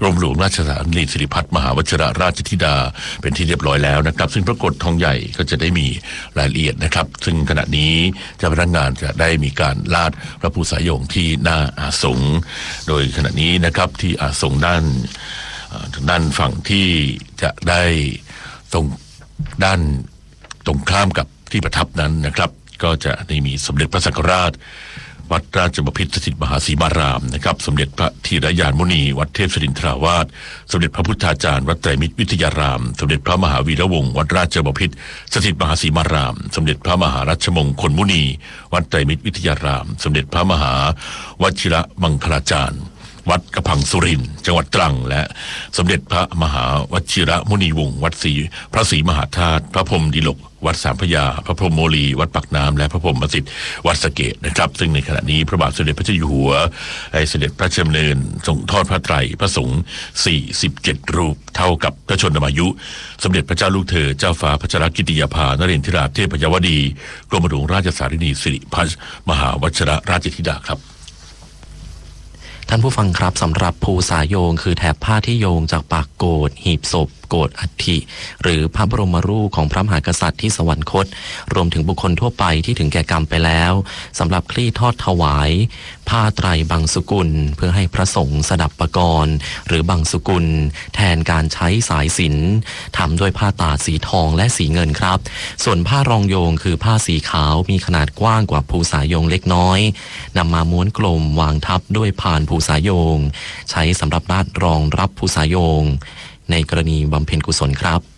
กรมหลวงราชสถานีสิริพัฒน์มหาวชิรราชธิดาเป็นที่เรียบร้อยแล้วนะครับซึ่งพระโกฐทองใหญ่ก็จะได้มีรายละเอียดนะครับซึ่งขณะนี้เจ้าพนักงานจะได้มีการลาดพระภูษาโยงที่หน้าอาสงฆ์โดยขณะนี้นะครับที่อาสงฆ์ด้านฝั่งที่จะได้ตรงด้านตรงข้ามกับที่ประทับนั้นนะครับก็จะได้มีสมเด็จพระสังฆราชวัดราชบพิตรสถิตมหาสีมารามนะครับสมเด็จพระธีรยานมุนีวัดเทพศิรินทราวาสสมเด็จพระพุทธาจารย์วัดไตรมิตรวิทยารามสมเด็จพระมหาวีระวงศ์วัดราชบพิตรสถิตมหาสีมารามสมเด็จพระมหารัชมงคลมุนีวัดไตรมิตรวิทยารามสมเด็จพระมหาวชิระมังคลาจารย์วัดกระพังสุรินทร์จังหวัดตรังและสมเด็จพระมหาวชิระมุนีวงศ์วัดพระศรีมหาธาตุพระพรหมดิลกวัดสามพระยาพระพรหมโมลีวัดปากน้ำและพระพรหมประสิทธิ์วัดสะเกษนะครับซึ่งในขณะนี้พระบาทสมเด็จพระเจ้าอยู่หัวได้เสด็จพระราชดำเนินส่งทอดพระไตรพระสงฆ์47รูปเท่ากับพระชนมายุสมเด็จพระเจ้าลูกเธอเจ้าฟ้าพัชรกิติยาภานเรนทิราเทพยวดีกรมหลวงราชสารินีสิริพัฒน์มหาวชิรราชธิดาครับท่านผู้ฟังครับสำหรับภูษาโยงคือแถบผ้าที่โยงจากปากโกฐหีบศพโกฐอัฐิหรือพระบรมรูปของพระมหากษัตริย์ที่สวรรคตรวมถึงบุคคลทั่วไปที่ถึงแก่กรรมไปแล้วสำหรับคลี่ทอดถวายผ้าไตรบังสุกุลเพื่อให้พระสงฆ์สดับปกรณ์หรือบังสุกุลแทนการใช้สายสิญจน์ทำด้วยผ้าตาดสีทองและสีเงินครับส่วนผ้ารองโยงคือผ้าสีขาวมีขนาดกว้างกว่าภูษาโยงเล็กน้อยนำมาม้วนกลมวางทับด้วยพานภูษาโยงใช้สำหรับลาดรองรับภูษาโยงในกรณีบำเพ็ญกุศลครับ